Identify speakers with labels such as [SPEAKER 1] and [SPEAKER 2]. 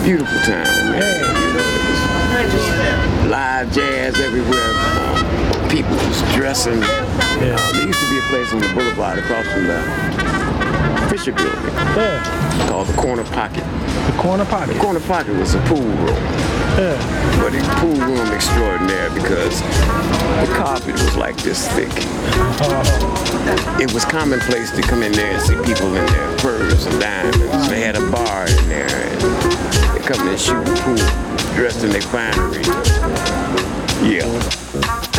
[SPEAKER 1] beautiful time, man. You know, live jazz everywhere. People was dressing. There used to be a place on the boulevard across from the Fisher Building called the Corner Pocket.
[SPEAKER 2] The Corner Pocket?
[SPEAKER 1] The Corner Pocket was a pool room. But a pool room extraordinaire because the carpet was like this thick. It was commonplace to come in there and see people in their furs and diamonds. They had a bar in there and they come in and shoot the pool dressed in their finery. Yeah.